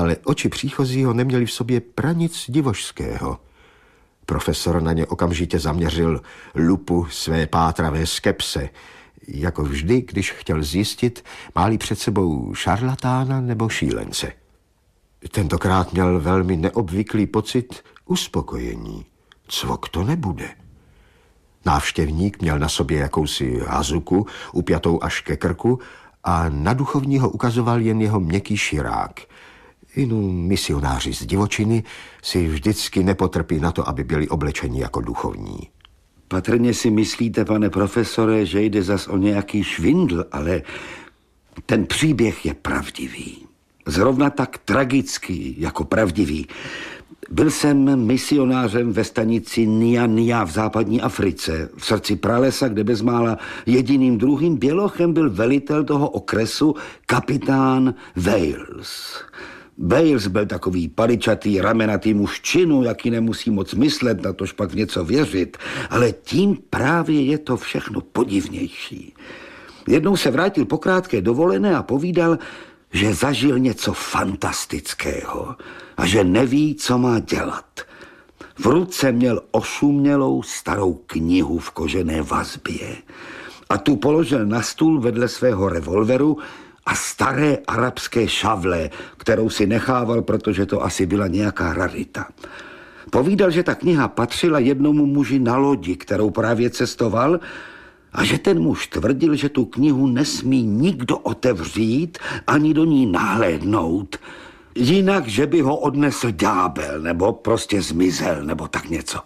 ale oči příchozího neměly v sobě pranic divošského. Profesor na ně okamžitě zaměřil lupu své pátravé skepse, jako vždy, když chtěl zjistit, má-li před sebou šarlatána nebo šílence. Tentokrát měl velmi neobvyklý pocit uspokojení. Cvok to nebude. Návštěvník měl na sobě jakousi hazuku, upjatou až ke krku, a na duchovního ukazoval jen jeho měkký širák. Misionáři z divočiny si vždycky nepotrpí na to, aby byli oblečeni jako duchovní. Patrně si myslíte, pane profesore, že jde zas o nějaký švindl, ale ten příběh je pravdivý. Zrovna tak tragický jako pravdivý. Byl jsem misionářem ve stanici Nia v západní Africe, v srdci pralesa, kde bezmála jediným druhým bělochem byl velitel toho okresu, kapitán Wales. Wales byl takový paličatý, ramenatý mužčinu, jaký nemusí moc myslet, na tož pak v něco věřit, ale tím právě je to všechno podivnější. Jednou se vrátil po krátké dovolené a povídal, že zažil něco fantastického a že neví, co má dělat. V ruce měl ošumělou starou knihu v kožené vazbě a tu položil na stůl vedle svého revolveru a staré arabské šavle, kterou si nechával, protože to asi byla nějaká rarita. Povídal, že ta kniha patřila jednomu muži na lodi, kterou právě cestoval, a že ten muž tvrdil, že tu knihu nesmí nikdo otevřít ani do ní nahlédnout, jinak, že by ho odnesl ďábel, nebo prostě zmizel, nebo tak něco.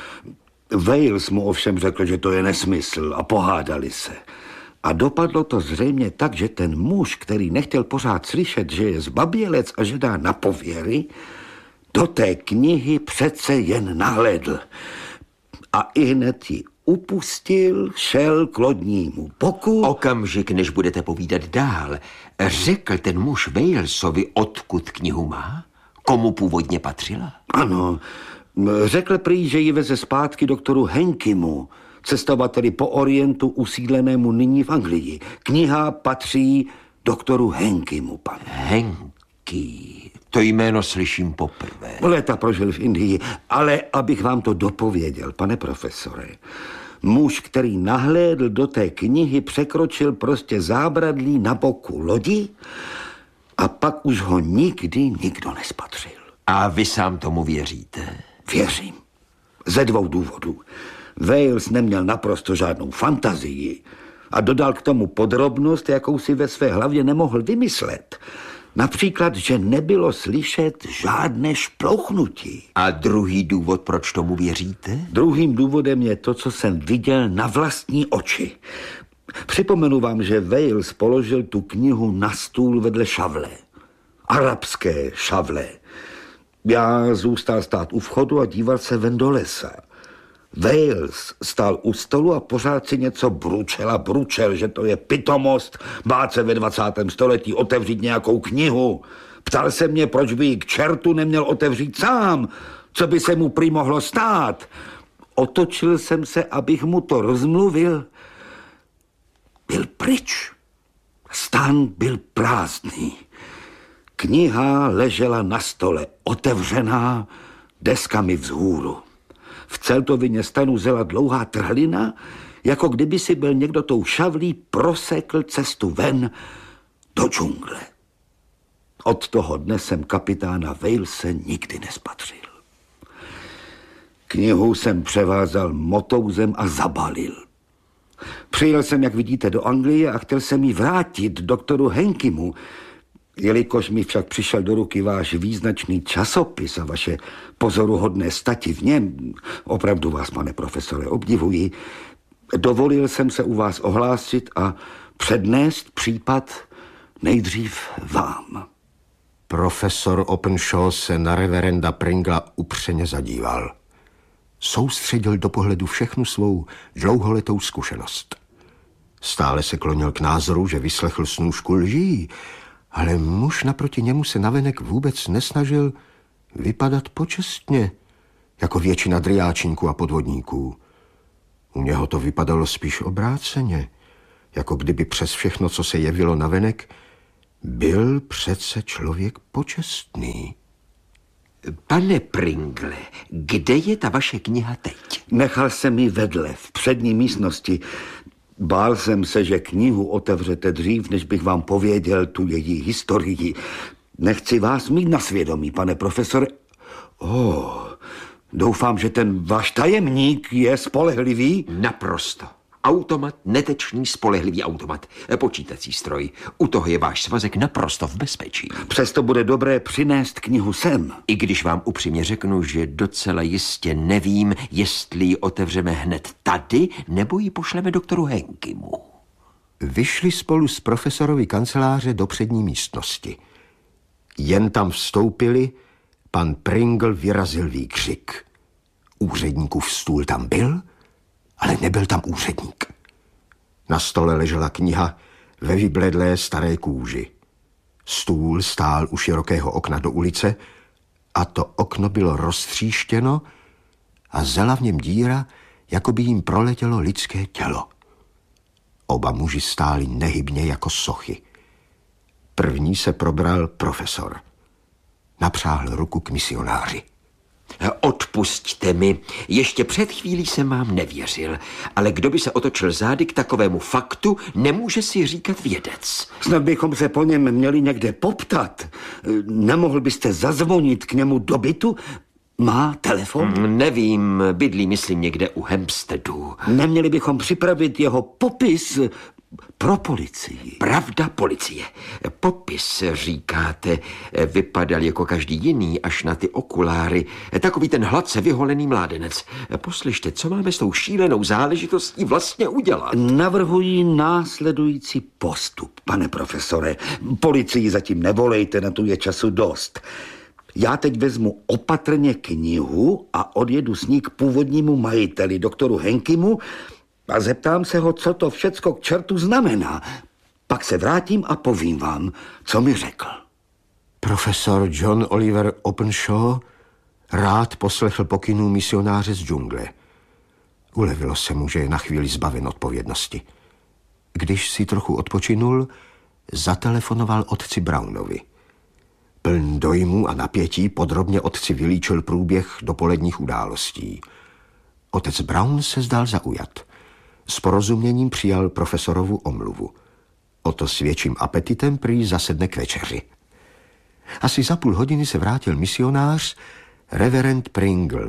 Wales mu ovšem řekl, že to je nesmysl, a pohádali se. A dopadlo to zřejmě tak, že ten muž, který nechtěl pořád slyšet, že je zbabělec a že dá na pověry, do té knihy přece jen nahlédl. A ihned ji upustil, šel k lodnímu boku. Okamžik, než budete povídat dál, řekl ten muž Walesovi, odkud knihu má? Komu původně patřila? Ano, řekl prý, že ji veze zpátky doktoru Henkimu, cestovateli po Orientu usídlenému nyní v Anglii. Kniha patří doktoru Henkimu, pane. Henky, to jméno slyším poprvé. Léta prožil v Indii, ale abych vám to dopověděl, pane profesore. Muž, který nahlédl do té knihy, překročil prostě zábradlí na boku lodi a pak už ho nikdy nikdo nespatřil. A vy sám tomu věříte? Věřím. Ze 2 důvodů. Wales neměl naprosto žádnou fantazii a dodal k tomu podrobnost, jakou si ve své hlavě nemohl vymyslet. Například, že nebylo slyšet žádné šplouchnutí. A druhý důvod, proč tomu věříte? Druhým důvodem je to, co jsem viděl na vlastní oči. Připomenu vám, že Wales položil tu knihu na stůl vedle šavle. Arabské šavle. Já zůstal stát u vchodu a díval se ven do lesa. Wales stál u stolu a pořád si něco bručel, že to je pitomost bát se ve 20. století otevřít nějakou knihu. Ptal se mě, proč by ji k čertu neměl otevřít sám, co by se mu prý mohlo stát. Otočil jsem se, abych mu to rozmluvil. Byl pryč. Stán byl prázdný. Kniha ležela na stole, otevřená, deskami vzhůru. V celtovině stanu zela dlouhá trhlina, jako kdyby si byl někdo tou šavlí prosekl cestu ven do džungle. Od toho dne jsem kapitána Walese nikdy nespatřil. Knihu jsem převázal motouzem a zabalil. Přijel jsem, jak vidíte, do Anglie a chtěl jsem ji vrátit doktoru Henkimu, jelikož mi však přišel do ruky váš význačný časopis a vaše pozoruhodné stati v něm, opravdu vás, pane profesore, obdivuji, dovolil jsem se u vás ohlásit a přednést případ nejdřív vám. Profesor Openshaw se na reverenda Pringla upřeně zadíval. Soustředil do pohledu všechnu svou dlouholetou zkušenost. Stále se klonil k názoru, že vyslechl snůšku lží, ale muž naproti němu se navenek vůbec nesnažil vypadat počestně, jako většina driáčníků a podvodníků. U něho to vypadalo spíš obráceně, jako kdyby přes všechno, co se jevilo navenek, Byl přece člověk počestný. Pane Pringle, kde je ta vaše kniha teď? Nechal jsem ji vedle, v přední místnosti. Bál jsem se, že knihu otevřete dřív, než bych vám pověděl tu její historii. Nechci vás mít na svědomí, pane profesore. Doufám, že ten váš tajemník je spolehlivý. Naprosto. Automat, netečný, spolehlivý automat. Počítací stroj. U toho je váš svazek naprosto v bezpečí. Přesto bude dobré přinést knihu sem. I když vám upřímně řeknu, že docela jistě nevím, jestli ji otevřeme hned tady, nebo ji pošleme doktoru Henkimu. Vyšli spolu z profesorovy kanceláře do přední místnosti. Jen tam vstoupili, pan Pringle vyrazil výkřik. Úředníkův stůl tam byl, ale nebyl tam úředník. Na stole ležela kniha ve vybledlé staré kůži. Stůl stál u širokého okna do ulice a to okno bylo roztříštěno a zela v něm díra, jako by jim proletělo lidské tělo. Oba muži stáli nehybně jako sochy. První se probral profesor. Napřáhl ruku k misionáři. Odpusťte mi, ještě před chvílí jsem vám nevěřil, ale kdo by se otočil zády k takovému faktu, nemůže si říkat vědec. Snad bychom se po něm měli někde poptat. Nemohl byste zazvonit k němu do bytu? Má telefon? Nevím, bydlí myslím někde u Hampsteadu. Neměli bychom připravit jeho popis pro policii. Pravda, policie. Popis, říkáte, vypadal jako každý jiný, až na ty okuláry. Takový ten hladce vyholený mládenec. Poslyšte, co máme s tou šílenou záležitostí vlastně udělat? Navrhuji následující postup, pane profesore. Policii zatím nevolejte, na tu je času dost. Já teď vezmu opatrně knihu a odjedu s ní k původnímu majiteli, doktoru Henkimu, a zeptám se ho, co to všecko k čertu znamená. Pak se vrátím a povím vám, co mi řekl. Profesor John Oliver Openshaw rád poslechl pokynů misionáře z džungle. Ulevilo se mu, že je na chvíli zbaven odpovědnosti. Když si trochu odpočinul, zatelefonoval otci Brownovi. Pln dojmu a napětí podrobně otci vylíčil průběh dopoledních událostí. Otec Brown se zdál zaujat. S porozuměním přijal profesorovu omluvu. O to s větším apetitem prý zasedne k večeři. Asi za půl hodiny se vrátil misionář, reverend Pringle.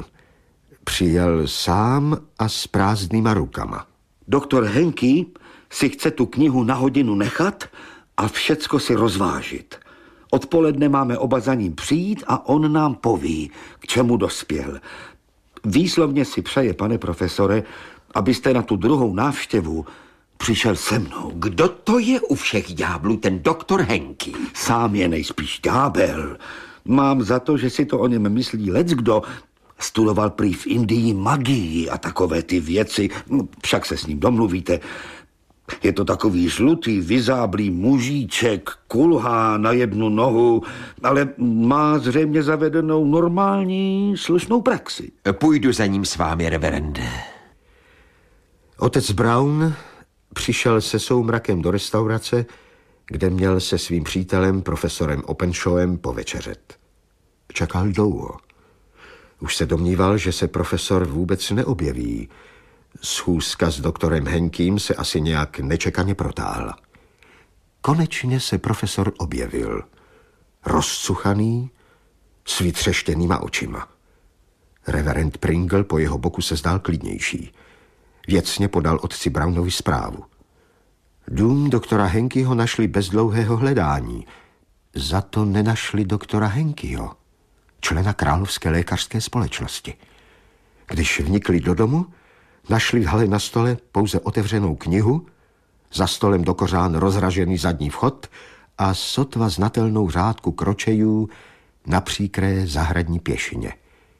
Přijel sám a s prázdnýma rukama. Doktor Henky si chce tu knihu na hodinu nechat a všecko si rozvážit. Odpoledne máme oba za ním přijít a on nám poví, k čemu dospěl. Výslovně si přeje, pane profesore, abyste na tu druhou návštěvu přišel se mnou. Kdo to je u všech ďáblů, ten doktor Henky? Sám je nejspíš ďábel. Mám za to, že si to o něm myslí leckdo. Studoval prý v Indii magii a takové ty věci. Však se s ním domluvíte. Je to takový žlutý, vyzáblý mužíček, kulhá na jednu nohu, ale má zřejmě zavedenou normální slušnou praxi. Půjdu za ním s vámi, reverende. Otec Brown přišel se soumrakem do restaurace, kde měl se svým přítelem, profesorem Openshawem, povečeřet. Čekal dlouho. Už se domníval, že se profesor vůbec neobjeví. Schůzka s doktorem Henkym se asi nějak nečekaně protáhla. Konečně se profesor objevil. Rozcuchaný, s vytřeštěnýma očima. Reverend Pringle po jeho boku se zdál klidnější. Věcně podal otci Brownovi zprávu. Dům doktora Henkyho našli bez dlouhého hledání. Za to nenašli doktora Henkyho, člena Královské lékařské společnosti. Když vnikli do domu, našli v hale na stole pouze otevřenou knihu, za stolem dokořán rozražený zadní vchod a sotva znatelnou řádku kročejů na příkré zahradní pěšině.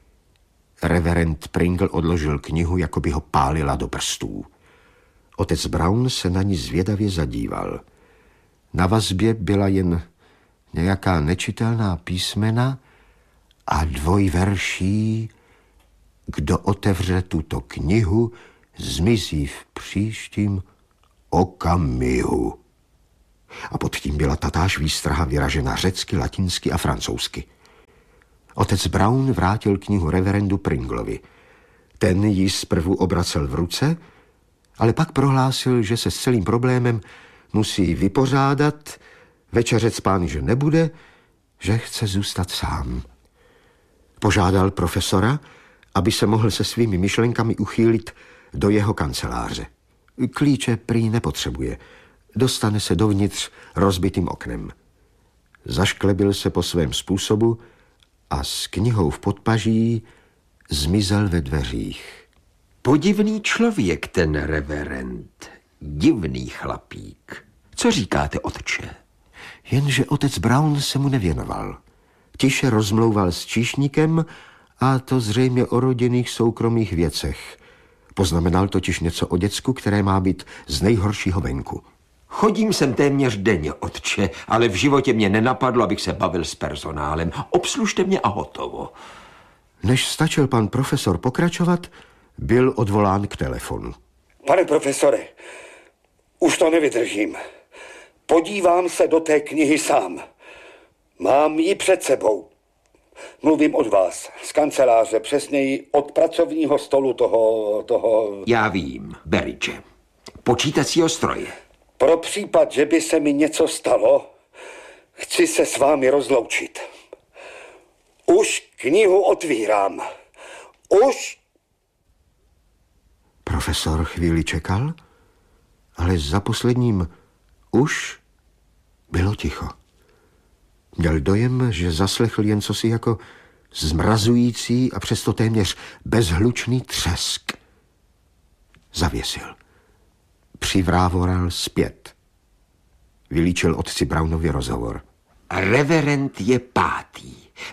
Reverend Pringle odložil knihu, jako by ho pálila do prstů. Otec Brown se na ní zvědavě zadíval. Na vazbě byla jen nějaká nečitelná písmena a dvojverší: kdo otevře tuto knihu, zmizí v příštím okamihu. A pod tím byla tatáž výstraha vyražena řecky, latinsky a francouzsky. Otec Brown vrátil knihu reverendu Pringlovi. Ten ji zprvu obracel v ruce, ale pak prohlásil, že se s celým problémem musí vypořádat, večeřet s pány, že nebude, že chce zůstat sám. Požádal profesora, aby se mohl se svými myšlenkami uchýlit do jeho kanceláře. Klíče prý nepotřebuje. Dostane se dovnitř rozbitým oknem. Zašklebil se po svém způsobu a s knihou v podpaží zmizel ve dveřích. Podivný člověk, ten reverend. Divný chlapík. Co říkáte, otče? Jenže otec Brown se mu nevěnoval. Tiše rozmlouval s číšníkem, a to zřejmě o rodinných soukromých věcech. Poznamenal totiž něco o děcku, které má být z nejhoršího venku. Chodím sem téměř denně, otče, ale v životě mě nenapadlo, abych se bavil s personálem. Obslužte mě a hotovo. Než stačil pan profesor pokračovat, byl odvolán k telefonu. Pane profesore, už to nevydržím. Podívám se do té knihy sám. Mám ji před sebou. Mluvím od vás, z kanceláře, přesněji od pracovního stolu toho... Já vím, Berridge. Počítacího stroje. Pro případ, že by se mi něco stalo, chci se s vámi rozloučit. Už knihu otvírám. Už... Profesor chvíli čekal, ale za posledním už bylo ticho. Měl dojem, že zaslechl jen cosi jako zmrazující a přesto téměř bezhlučný třesk. Zavěsil. Přivrávoral zpět. Vylíčil otci Brownovi rozhovor. Reverend je 5.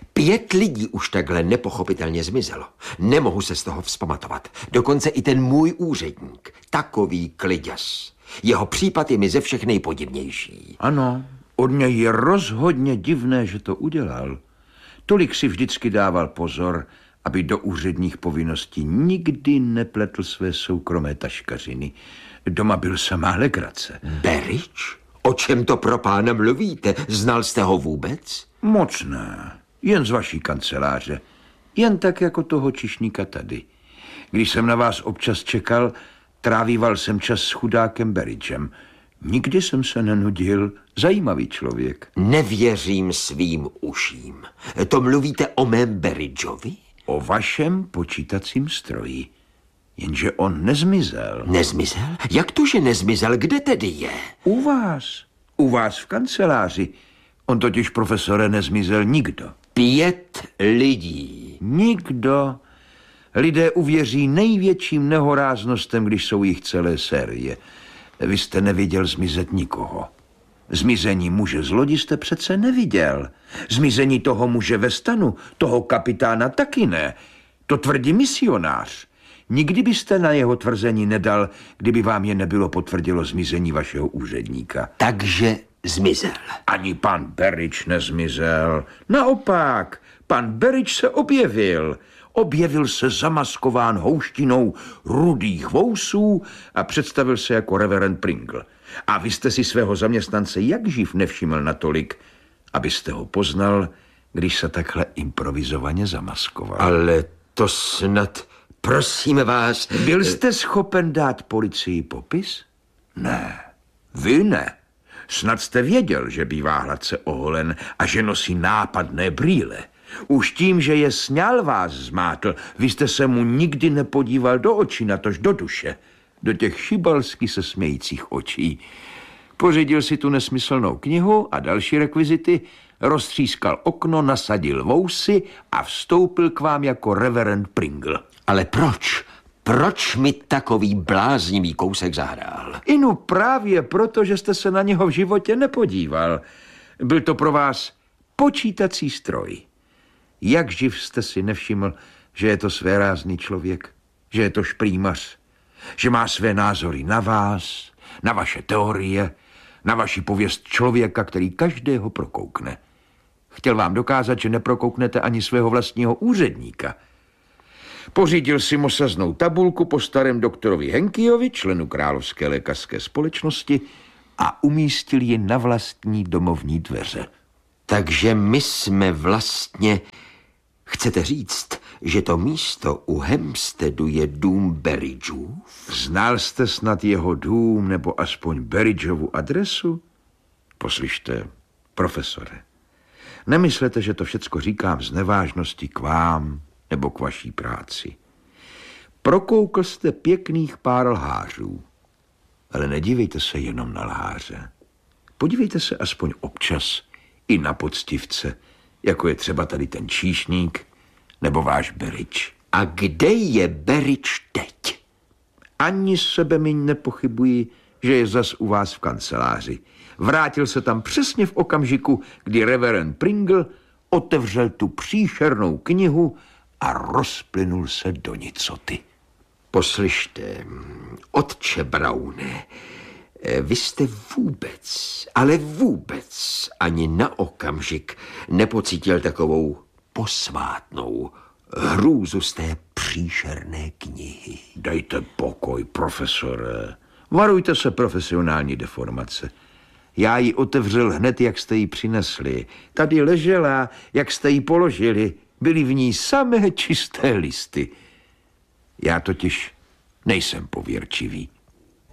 5 lidí už takhle nepochopitelně zmizelo. Nemohu se z toho vzpamatovat. Dokonce i ten můj úředník. Takový kliděs. Jeho případ je mi ze všech nejpodivnější. Ano, od něj je rozhodně divné, že to udělal. Tolik si vždycky dával pozor, aby do úředních povinností nikdy nepletl své soukromé taškařiny. Doma byl samá legrace. Berridge? O čem to pro pána mluvíte? Znal jste ho vůbec? Moc ne. Jen z vaší kanceláře. Jen tak jako toho čišníka tady. Když jsem na vás občas čekal, trávíval jsem čas s chudákem Berridgem. Nikdy jsem se nenudil. Zajímavý člověk. Nevěřím svým uším. To mluvíte o mém Berridgeovi? O vašem počítacím stroji. Jenže on nezmizel. Nezmizel? Jak to, že nezmizel? Kde tedy je? U vás. U vás v kanceláři. On totiž, profesore, nezmizel nikdo. 5 lidí. Nikdo. Lidé uvěří největším nehoráznostem, když jsou jich celé série. Vy jste neviděl zmizet nikoho. Zmizení muže z lodi jste přece neviděl. Zmizení toho muže ve stanu, toho kapitána taky ne. To tvrdí misionář. Nikdy byste na jeho tvrzení nedal, kdyby vám je nebylo potvrdilo zmizení vašeho úředníka. Takže zmizel. Ani pan Berridge nezmizel. Naopak, pan Berridge se objevil. Objevil se zamaskován houštinou rudých vousů a představil se jako reverend Pringle. A vy jste si svého zaměstnance jak živ nevšiml natolik, abyste ho poznal, když se takhle improvizovaně zamaskoval. Ale to snad... Prosím vás... Byl jste schopen dát policii popis? Ne, vy ne. Snad jste věděl, že bývá hladce oholen a že nosí nápadné brýle. Už tím, že je sňal, vás zmátl. Vy jste se mu nikdy nepodíval do očí, natož do duše. Do těch šibalsky se smějících očí. Pořídil si tu nesmyslnou knihu a další rekvizity, roztřískal okno, nasadil vousy a vstoupil k vám jako reverend Pringle. Ale proč? Proč mi takový bláznivý kousek zahrál? Inu právě proto, že jste se na něho v životě nepodíval. Byl to pro vás počítací stroj. Jak živ jste si nevšiml, že je to svérázný člověk, že je to šprýmař, že má své názory na vás, na vaše teorie, na vaši pověst člověka, který každého prokoukne. Chtěl vám dokázat, že neprokouknete ani svého vlastního úředníka. Pořídil si mosaznou tabulku po starém doktorovi Henkyovi, členu Královské lékařské společnosti, a umístil ji na vlastní domovní dveře. Takže my jsme vlastně... Chcete říct, že to místo u Hampsteadu je dům Berridgeů? Znal jste snad jeho dům nebo aspoň Berridgeovu adresu? Poslyšte, profesore, nemyslete, že to všecko říkám z nevážnosti k vám nebo k vaší práci. Prokoukl jste pěkných pár lhářů, ale nedívejte se jenom na lháře. Podívejte se aspoň občas i na poctivce, jako je třeba tady ten číšník nebo váš Berridge. A kde je Berridge teď? Ani sebemiň nepochybuji, že je zas u vás v kanceláři. Vrátil se tam přesně v okamžiku, kdy reverend Pringle otevřel tu příšernou knihu a rozplynul se do nicoty. Poslyšte, otče Browne, vy jste vůbec, ale vůbec ani na okamžik nepocítil takovou posvátnou hrůzu z té příšerné knihy. Dejte pokoj, profesore. Varujte se profesionální deformace. Já ji otevřel hned, jak jste ji přinesli. Tady ležela, jak jste ji položili. Byly v ní samé čisté listy. Já totiž nejsem pověrčivý.